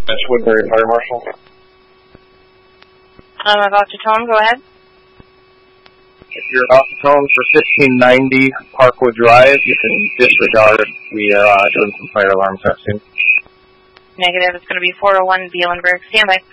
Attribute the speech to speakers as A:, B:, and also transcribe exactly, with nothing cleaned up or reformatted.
A: That's Woodbury Fire Marshal.
B: I'm about to tone, go ahead.
A: If you're about to tone for fifteen ninety Parkwood Drive, you can disregard. We are uh, doing some fire alarm testing.
B: Negative, it's going to be four oh one Bielenberg. Stand by.